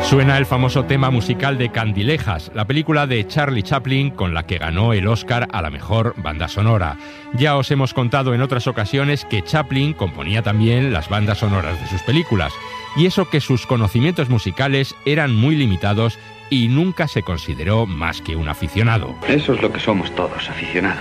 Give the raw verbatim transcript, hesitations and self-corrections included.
Suena el famoso tema musical de Candilejas, la película de Charlie Chaplin con la que ganó el Oscar a la mejor banda sonora. Ya os hemos contado en otras ocasiones que Chaplin componía también las bandas sonoras de sus películas, y eso que sus conocimientos musicales eran muy limitados y nunca se consideró más que un aficionado. Eso es lo que somos todos, aficionados.